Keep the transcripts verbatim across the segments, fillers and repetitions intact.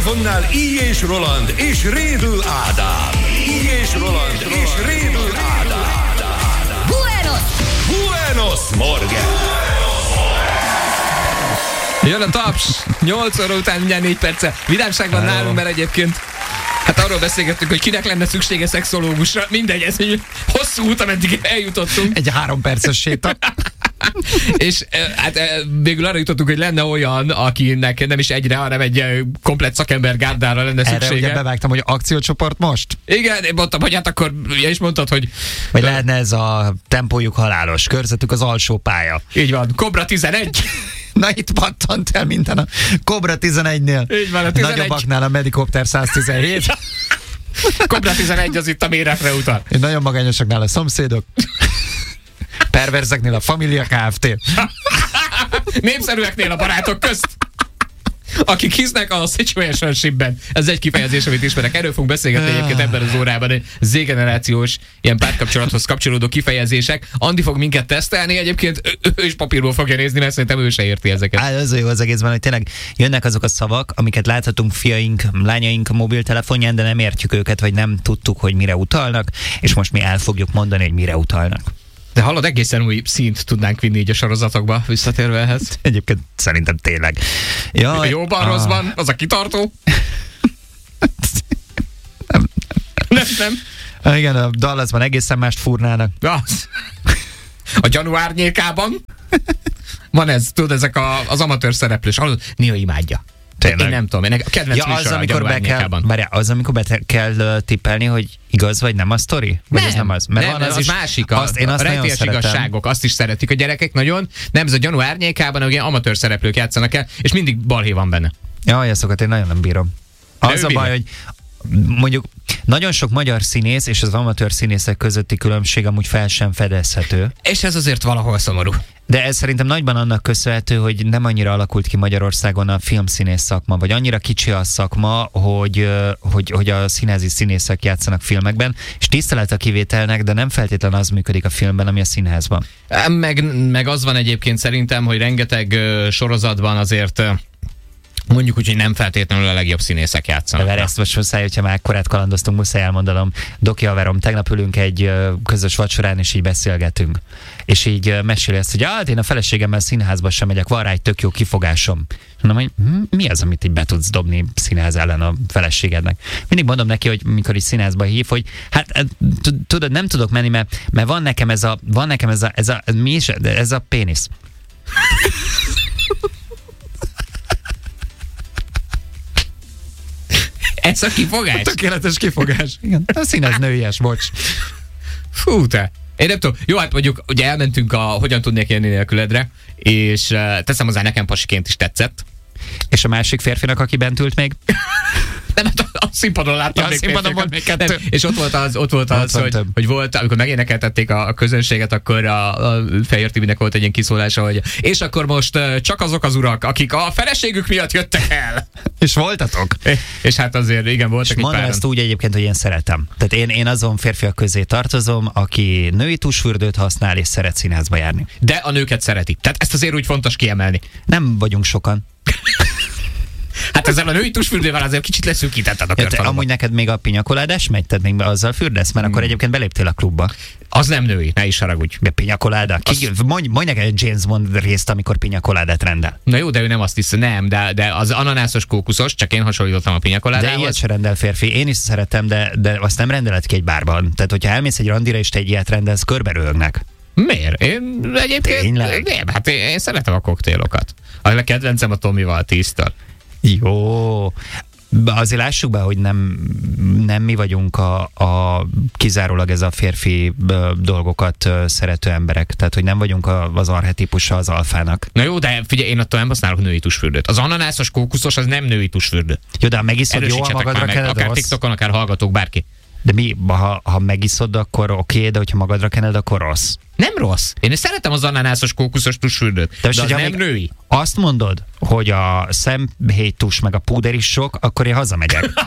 mikrofonnál Így és Roland és Rédl Ádám. Így és Roland és Rédl Ádám. Buenos! Buenos Morgen! Jön a taps, nyolc óra után mindjárt négy perce. Vidámság van nálunk, mert egyébként hát arról beszélgettünk, hogy kinek lenne szüksége szexológusra. Mindegy, ez egy hosszú út, ameddig eljutottunk. Egy három perces séta. És hát végül arra jutottunk, hogy lenne olyan, akinek nem is egyre, hanem egy komplett szakember gárdára lenne szüksége. Erre ugye bevágtam, hogy akciócsoport most? Igen, én mondtam, hogy hát akkor, ja is mondtad, hogy... Vagy lehetne ez a tempójuk halálos, körzetük az alsó pálya. Így van, Kobra tizenegy. Na itt pattant el minden a Kobra tizenegynél. Így van, a tizenegy. Nagyobbaknál a Medicopter száztizenhét. Kobra tizenegy az itt a méretre utal. Én nagyon magányosaknál a szomszédok. Perverzeknél a Familia Kft. Népszerűeknél a barátok közt. Akik hisznek a situationshipben. Ez egy kifejezés, amit ismerek. Erről fogunk beszélgetni egyébként ebben az órában. Z-generációs ilyen párkapcsolathoz kapcsolódó kifejezések. Andi fog minket tesztelni, egyébként ő, ő is papírból fogja nézni, mert szerintem ő se érti ezeket. Á, az a jó az egészben, hogy tényleg jönnek azok a szavak, amiket láthatunk fiaink, lányaink mobiltelefonján, de nem értjük őket, vagy nem tudtuk, hogy mire utalnak, és most mi el fogjuk mondani, hogy mire utalnak. De hallod, egészen új színt tudnánk vinni így a sorozatokba, visszatérve ehhez. Egyébként szerintem tényleg. Jaj, jóban, a... rosszban, az a kitartó. nem, nem, nem. Igen, a Dallasban egészen mást fúrnának. Az. A gyanú árnyékában van ez, tudod, ezek a, az amatőr szereplős, néha imádja. Tényleg? Én nem tudom, én a kedvenc ja, az, a amikor be kell, bárjá, az, amikor be kell uh, tippelni, hogy igaz vagy nem a sztori? Vagy nem, ez nem az? Mert nem, van az, az is másik. A, azt, én azt a rejtélyes igazságok, azt is szeretik a gyerekek nagyon. Nem, ez a gyanú árnyékában, hogy ilyen amatőr szereplők játszanak el, és mindig balhé van benne. Jaj, azokat én nagyon nem bírom. Az a baj, hogy mondjuk nagyon sok magyar színész és az amatőr színészek közötti különbség amúgy fel sem fedezhető. És ez azért valahol szomorú. De ez szerintem nagyban annak köszönhető, hogy nem annyira alakult ki Magyarországon a filmszínész szakma, vagy annyira kicsi a szakma, hogy, hogy, hogy a színházi színészek játszanak filmekben, és tisztelet a kivételnek, de nem feltétlenül az működik a filmben, ami a színházban. Meg, meg az van egyébként szerintem, hogy rengeteg uh, sorozatban azért... Uh, mondjuk úgy, hogy nem feltétlenül a legjobb színészek játszanak. De ezt most muszáj, hogyha már akkorát kalandoztunk, muszáj elmondanom. Doki haverom, tegnap ülünk egy közös vacsorán, és így beszélgetünk. És így meséli ezt, hogy hát én a feleségemmel színházba sem megyek, van rá egy tök jó kifogásom. Mondom, hogy mi az, amit így be tudsz dobni színház ellen a feleségednek? Mindig mondom neki, hogy mikor is színházba hív, hogy hát tudod, nem tudok menni, mert, mert van nekem ez a, van nekem ez a, ez a, mi is, ez a pénisz. Ez a kifogás? Tökéletes kifogás. Igen. A színház nőies, bocs. Fú, te. Én nem tudom. Jó, hát mondjuk, ugye elmentünk a Hogyan tudnék élni nélküledre, és uh, teszem hozzá, nekem pasiként is tetszett. És a másik férfinak, aki bent ült még? Nem, hát a, a színpadon láttam ja, még színpadon volt még kettő. Nem, és ott volt az, ott volt az hogy, hogy volt, amikor megénekeltették a, a közönséget, akkor a, a Fejér Tibinek volt egy ilyen kiszólása, hogy és akkor most uh, csak azok az urak, akik a feleségük miatt jöttek el. És voltatok? É, és hát azért, igen, voltak és egy mondom ezt úgy egyébként, hogy én szeretem. Tehát én, én azon férfiak közé tartozom, aki női tusfürdőt használ és szeret színházba járni. De a nőket szereti. Tehát ezt azért úgy fontos kiemelni. Nem vagyunk sokan. Hát ezzel a női tusfürdővel azért kicsit leszűkítetted a kört. Amúgy neked még a pinyakoládás megy, tehát még azzal fürdesz, mert hmm. akkor egyébként beléptél a klubba. Az nem női, ne is haragudj. De pinyakoláda? Ki, az... Mondj, mondj neked egy James Bond részt, amikor pinyakoládát rendel. Na jó, de ő nem azt hisz, nem, de, de az ananászos kókuszos, csak én hasonlítottam a pinyakoládához. De ilyet se rendel férfi, én is szeretem, de, de azt nem rendeled ki egy bárban. Tehát, hogyha elmész egy randira és te egy ilyet rendelsz, körbe röhögnek. Miért? Én egyébként... Tényleg? Nem, hát én, én szeretem a koktélokat. A kedvencem a Tomival tíztől. Jó, azért lássuk be, hogy nem, nem mi vagyunk a, a kizárólag ez a férfi dolgokat szerető emberek. Tehát, hogy nem vagyunk a, az archetípusa az alfának. Na jó, de figyelj, én attól nem használok női tusfürdőt. Az ananászos kókuszos az nem női tusfürdő. Jó, de ha megiszod, jó, a magadra kened, akár rossz. TikTokon, akár hallgatók, bárki. De mi, ha, ha megiszod, akkor oké, okay, de hogyha magadra kened, akkor rossz. Nem rossz. Én szeretem az ananászos kókuszos tusfürdőt, de, de az nem női. Azt mondod, hogy a szemhéjtus meg a púder is sok, akkor én hazamegyek.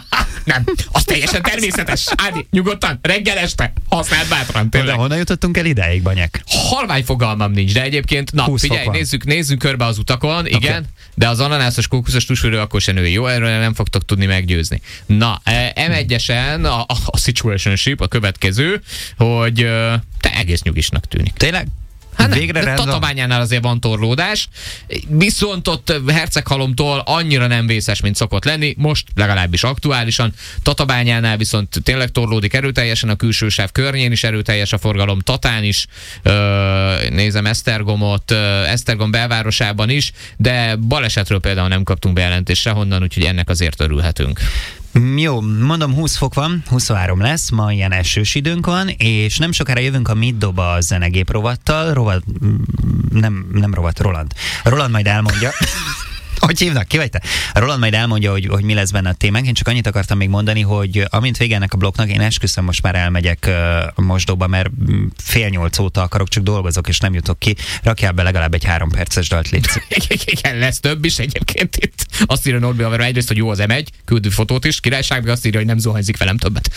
Nem, az teljesen természetes. Ádi, nyugodtan, reggel este, használd bátran, De tényleg. honnan jutottunk el ideig, Banyek? Halvány fogalmam nincs, de egyébként, na húsz figyelj, fok van. nézzük, nézzük körbe az utakon, igen, Okay. de az ananászos kókuszos tusfürdő akkor se női. Jó, erről nem fogtok tudni meggyőzni. Na, em egyesen a, a, a situationship, a következő, hogy ö, te egész nyugisnak tűnik. Tényleg? Hát nem, Végre de rendben? Tatabányánál azért van torlódás, viszont ott Herceghalomtól annyira nem vészes, mint szokott lenni, most legalábbis aktuálisan. Tatabányánál viszont tényleg torlódik erőteljesen, a külső sáv környén is erőteljes a forgalom, Tatán is, ö, nézem Esztergomot, ö, Esztergom belvárosában is, de balesetről például nem kaptunk bejelentést sehonnan, úgyhogy ennek azért örülhetünk. Jó, mondom, húsz fok van, huszonhárom lesz, ma ilyen esős időnk van, és nem sokára jövünk a Mit dob a zenegép rovattal. Rovat, nem, nem rovat, Roland. Roland majd elmondja. Hogy hívnak? Ki vagy te? Roland majd elmondja, hogy, hogy mi lesz benne a témánk. Én csak annyit akartam még mondani, hogy amint vége ennek a blokknak, én esküszöm, most már elmegyek uh, mosdóba, mert fél nyolc óta akarok, csak dolgozok, és nem jutok ki. Rakjál be legalább egy három perces dalt, légy. Igen, lesz több is egyébként itt. Azt írja Norbi Haverom egyrészt, hogy jó az em egy, küldő fotót is, királyság, meg azt írja, hogy nem zuhanyzik velem többet.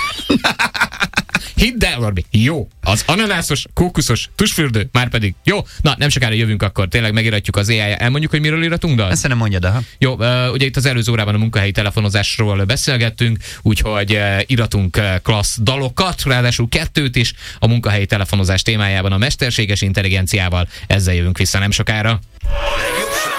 Hidd el, Norbi, jó. Az ananászos, kókuszos, tusfürdő, már pedig jó. Na, nem sokára jövünk akkor, tényleg megiratjuk az á i. Elmondjuk, hogy miről íratunk, de Ezt nem mondjad, aha. jó, uh, ugye itt az előző órában a munkahelyi telefonozásról beszélgettünk, úgyhogy uh, iratunk uh, klassz dalokat, ráadásul kettőt is a munkahelyi telefonozás témájában a mesterséges intelligenciával. Ezzel jövünk vissza nem sokára. A legjobb